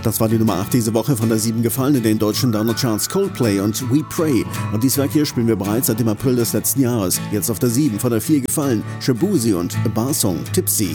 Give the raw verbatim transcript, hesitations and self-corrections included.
Das war die Nummer acht diese Woche von der sieben gefallen in den deutschen Download-Charts Coldplay und We Pray. Und dieses Werk hier spielen wir bereits seit dem April des letzten Jahres. Jetzt auf der sieben von der vier gefallen Shaboozey und A Bar Song Tipsy.